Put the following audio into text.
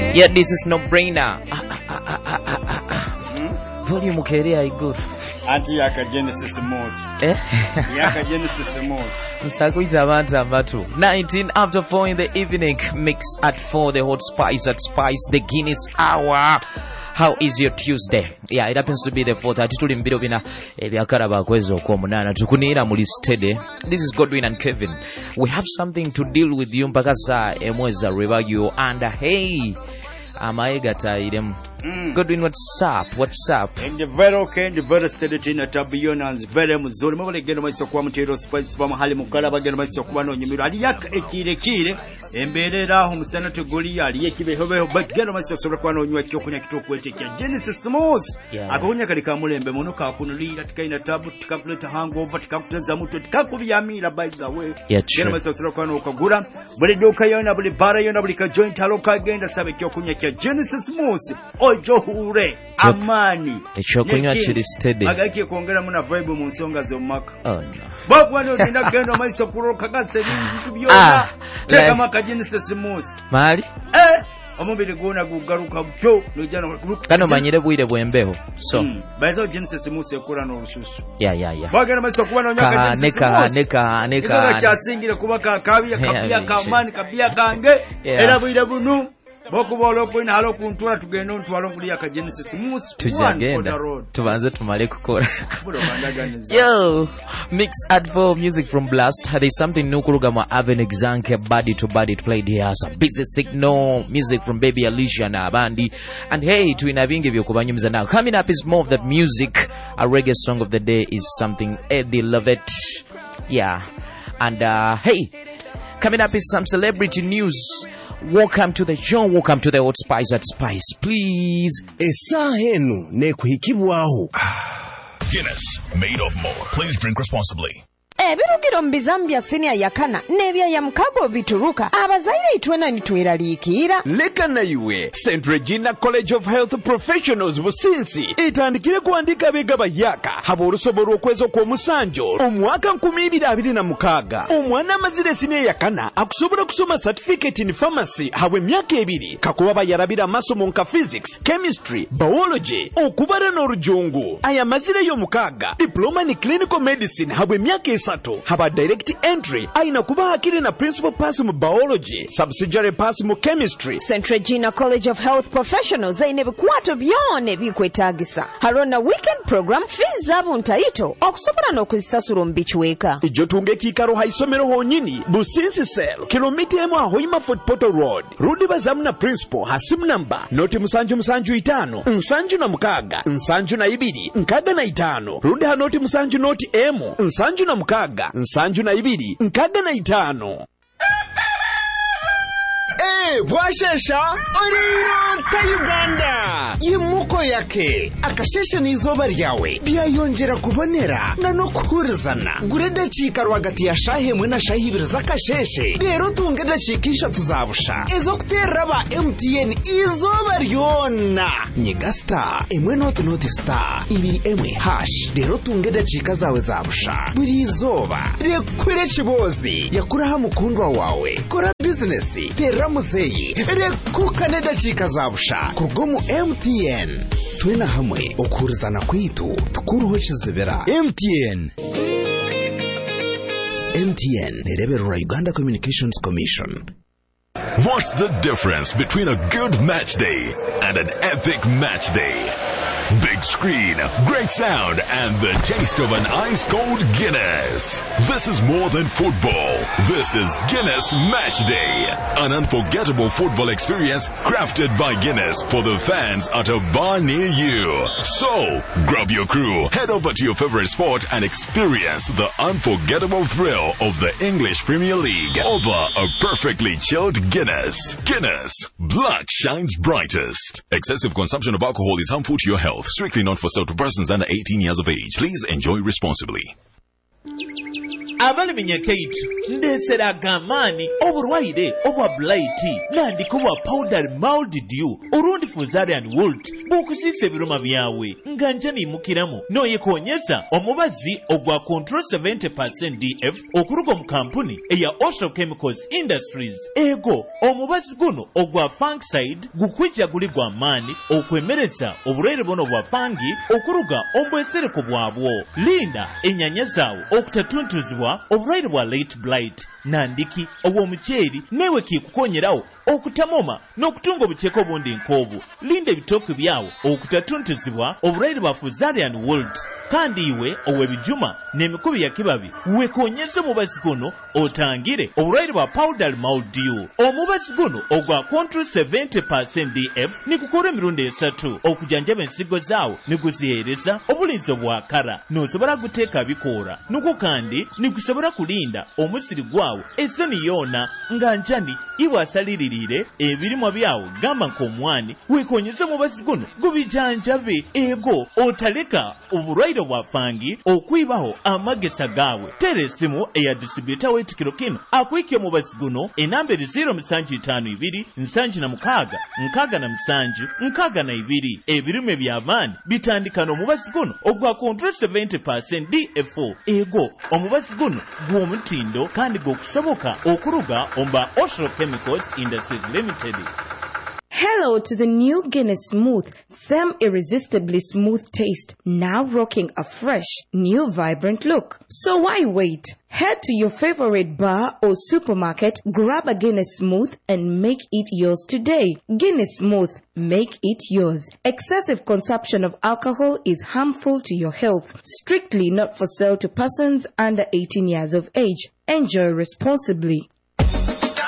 Yeah, this is no brainer. Volume keria iguru. Anti yaka Genesis Moss. Yaka Genesis Moss. Nsakuiza abantu abatu. 19 after 4 in the evening. Mix at 4, the hot spice at Spice, the Guinness hour. How is your Tuesday? Yeah, it happens to be the 4th. Atituli mbiro bina ebyakaraba kwezi okwomunana. Tukunira muli steady. This is Godwin and Kevin. We have something to deal with you mpaka saa emweza review and hey, amaega tairem. Godwin, what's up? What's up? And the very okay, and the very steady tina tabiona and very muzuri. Mabale geno maisha kwa mtero spice kwa mahali mukala bageno maisha kwa no nyimiru. Ali yak ekire emberera ho musana tugoli ali ekibeho bageno maisha kwa no nywa kyokunya kitokwete kya Genesis Smooth. Akonya kalika mulembe muno ka kunulira tikaina tabu tikafleta hangover tikakuteza muto tikakubiyamira by the way. Geno maisha kwa no okagura. Buli doka yona buli bara yona buli ka joint haloka agenda sabe kyokunya kya Genesis Smooth. Ojohure amani ekyokunywa kiri steady agaki kuongera muna vibe mu nsonga zo maka. Oh no bwano ndina gendo maiso kuroka gase bintu byona teka maka Genesis Smooth mali omubiri gona gugaruka byo nojana kano manyire bwire bwembeho so bazo Genesis Smooth ekora no rususu yeah bagera maiso kuba no nyaka neka kyasingire kuba kabya kamani kabya kange era bwire bunu Bokubolo point halo kuntura tugenda ntwalo kuli aka Genesis Smooth tujagenda tubanze tumale kukora. Yo, mix at 4 music from Blast. There's something new kuluga ma Aven Exanke body to body played here. Some busy signal music from Baby Alicia na Abandi. And hey, tuina vingi vyo kubanyumiza now. Coming up is more of that music. A reggae song of the day is something Eddie Lovett. Yeah. And hey, coming up is some celebrity news. Welcome to the show. Welcome to the Hot Spice at Spice. Please. Esahenu ne kuhikibwaho. Guinness, made of more. Please drink responsibly. Ebirugiro mbizambia senior yakana nebya ya mkago bituruka abazaire itwena nitweraliikira leka na iwe St. Regina College of Health Professionals businsi itandikire kuandika bega bayaka habo urusoboro okwezo kwa musanjo omwaka 2026 omwana amazire senior yakana akusobora kusoma certificate in pharmacy habwe myaka 2 kakuba bayarabira masomo nka physics chemistry biology okubara n'orujungu aya mazire yo mukaga diploma in clinical medicine habwe myaka haba direct entry aina kuba hakiri na principal pass mu biology subsidiary pass mu chemistry. St. Regina College of Health Professionals aine bikwato byone bikwetagisa harona weekend program fees zabo ntaito okusobora n'okuzisasura mbichweka ijo tunge kikaro haisomero honyini businsi cell kilomita emu ahoima Fort Portal Road rudi bazamu na principal hasimu namba noti musanju 5 nsanju na mukaga nsanju na 2 nkaga na 5 rudi hanoti musanju noti emu nsanju na mukaga nsanju na 2 nkaga na 5. Bwashesha oriro ta Uganda yimuko yake akashesha nizoba ryawe byayongera kubonera na no kuhurizana gurede chika rwagati ya shahe mwe na shahi ibiri zakasheshe rero tungede chikisha tuzabusha ezo kutera ba MTN izoba ryona nyigasta emwe not star ibiri emwe hash rero tungede chika zawe zabusha buri izoba rekwire chibozi yakuraha mukundwa wawe kora business tera muzeyi rekukane dachika zabusha kurgomu MTN twena hamwe okurizana kwitu tukuruho kizibera MTN nereberera Uganda Communications Commission. What's the difference between a good match day and an epic match day? Big screen, great sound, and the taste of an ice-cold Guinness. This is more than football. This is Guinness Match Day. An unforgettable football experience crafted by Guinness for the fans at a bar near you. So, grab your crew, head over to your favorite sport and experience the unforgettable thrill of the English Premier League over a perfectly chilled Guinness. Guinness, black shines brightest. Excessive consumption of alcohol is harmful to your health. Strictly not for sale to persons under 18 years of age. Please enjoy responsibly. abalimenya Kate ndeseraga amaanyi obulwaire obwa blight nandika obwa powder mildew olundi Fusarian wilt bw'okusiisa ebiruma byawe nga nja niimukiramu n'oyekonyeza omubazi ogwa control 70% DF okuruga mu kampuni eya Ocean Chemicals Industries. Ego omubazi guno ogwa fungicide gukwijja guli gwa amaanyi okwemereza obulwaire buno bwa fangi okuruga ombwesereko bwabwo. Linda ennyanya zaawo okutatuntuzibwa obulwaire bwa late blight nandiki obw'omuceeri newe kikukonyerawo okutamoma n'okutunga obuceeko obundi nk'obwo. Linda ebitooke byawo okutatuntuzibwa obulwaire bwa Fusarian wilt kandi iwe ow'ebijuma n'emikubi ya kibabi wekonyeza omubazi guno otangire obulwaire bwa powder mildew. Omubazi guno ogwa control 70% DF nikukola emirundi 3 okujanjaba ensigo zaawo niguziheereza obulinzi obwakara n'osobola guteeka bikoora nuko kandi nigusobola kulinda omusiri gwawo essoni yoona nga njani iwe asaliririire ebirimwa byawo gamba nk'omwani wekonyeza omubazi guno gubijanjabe. Ego otaleka obulwaire bwa fangi okwibaho amagesa gawe. Tera essimu eya distributor w'ekikiro kino akwiike omubazi guno enamba 0752 76 62 ebirime by'amaanyi bitandika n'omubazi guno ogwa control 70% DF4. Ego omubazi guno gw'omutindo kandi gw'okusoboka okuruga omba Ocean Chemicals Industries Limited. Hello to the new Guinness Smooth, them irresistibly smooth taste, now rocking a fresh, new vibrant look. So why wait? Head to your favorite bar or supermarket, grab a Guinness Smooth and make it yours today. Guinness Smooth, make it yours. Excessive consumption of alcohol is harmful to your health. Strictly not for sale to persons under 18 years of age. Enjoy responsibly.